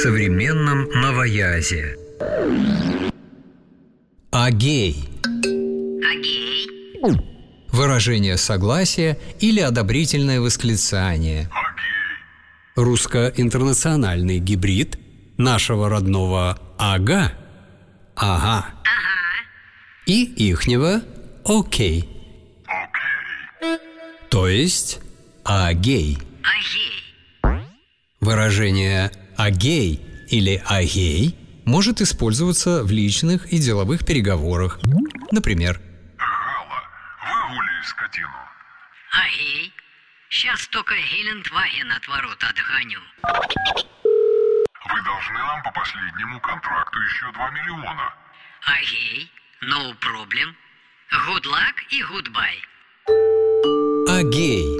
современном новоязе. Агей. Агей. Выражение согласия или одобрительное восклицание. Русско-интернациональный гибрид нашего родного «ага», «ага» и ихнего «окей». То есть «агей». Выражение «агей» или «агей» может использоваться в личных и деловых переговорах. Например: Гала, выгуляй скотину. Агей. Сейчас только Гелендваген от ворот отгоню. Вы должны нам по последнему контракту еще 2 миллиона. Агей. No problem. Good luck и goodbye. «агей».